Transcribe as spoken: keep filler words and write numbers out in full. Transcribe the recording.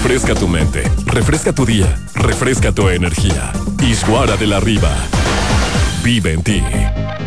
Refresca tu mente, refresca tu día, refresca tu energía. Ishwara de la Riva. Vive en ti.